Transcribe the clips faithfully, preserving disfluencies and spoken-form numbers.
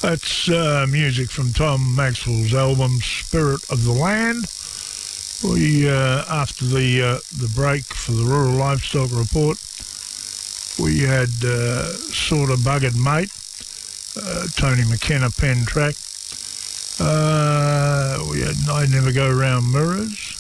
That's uh, music from Tom Maxwell's album Spirit of the Land. We, uh, after the uh, the break for the Rural Livestock Report, we had uh, Sorta Buggered Mate, uh, Tony McKenna pen track. Uh, we had I Never Go Round Mirrors.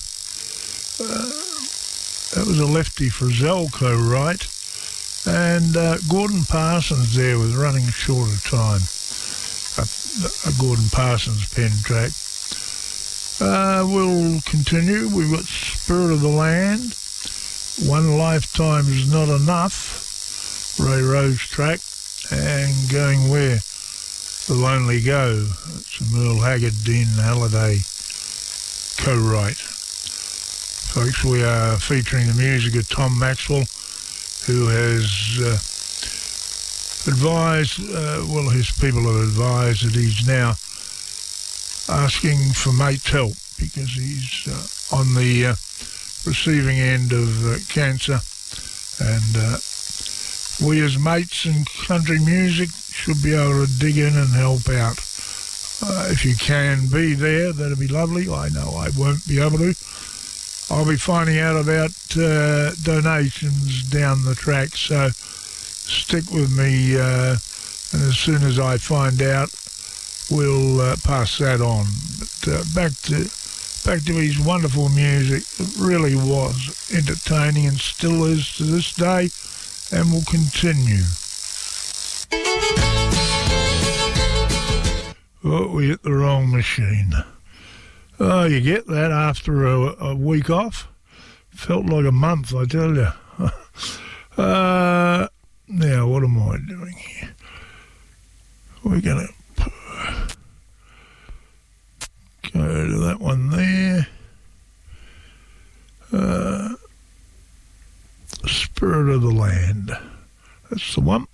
Uh, that was a Lefty Frizzell co-write. And uh, Gordon Parsons there with Running Short of Time, a, a Gordon Parsons pen track. Uh, we'll continue. We've got Spirit of the Land, One Lifetime Is Not Enough, Ray Rose track, and Going Where the Lonely Go. That's a Merle Haggard, Dean Halliday co-write. Folks, we are featuring the music of Tom Maxwell, who has uh, advised, uh, well, his people have advised that he's now asking for mate's help because he's uh, on the uh, receiving end of uh, cancer, and uh, we as mates in country music should be able to dig in and help out. Uh, if you can be there, that'd be lovely. I know I won't be able to. I'll be finding out about uh, donations down the track, so stick with me, uh, and as soon as I find out, we'll uh, pass that on. But uh, back to back to his wonderful music. It really was entertaining and still is to this day, and will continue. Oh, we hit the wrong machine. Oh, you get that after a, a week off? Felt like a month, I tell you. uh, now, what am I doing here? We're going to go to that one there. Uh, Spirit of the Land. That's the one.